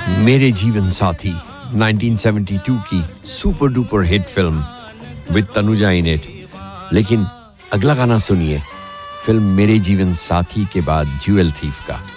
मेरे जीवन साथी 1972 की super duper hit film with Tanuja in it लेकिन अगला गाना सुनिए फिल्म मेरे जीवन साथी के बाद ज्वेल थीफ का